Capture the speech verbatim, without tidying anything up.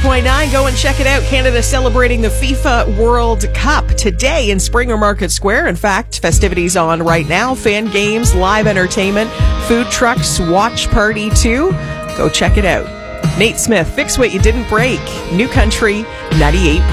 point nine. Go and check it out. Canada celebrating the FIFA World Cup today in Springer Market Square. In fact, festivities on right now. Fan games, live entertainment, food trucks, watch party too. Go check it out. Nate Smith, Fix What You Didn't Break. New Country ninety-eight.